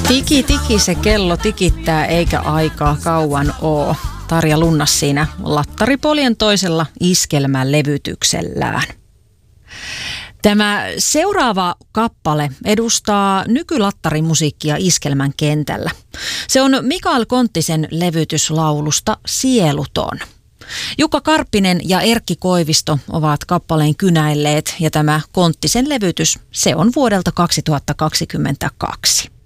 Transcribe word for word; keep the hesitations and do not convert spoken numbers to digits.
Tiki tiki se kello tikittää eikä aikaa kauan oo. Tarja Lunnas siinä Lattaripolien toisella iskelmän levytyksellään. Tämä seuraava kappale edustaa nykylattarimusiikkia iskelmän kentällä. Se on Mikael Konttisen levytys laulusta Sieluton. Jukka Karppinen ja Erkki Koivisto ovat kappaleen kynäilleet ja tämä Konttisen levytys, se on vuodelta kaksituhattakaksikymmentäkaksi.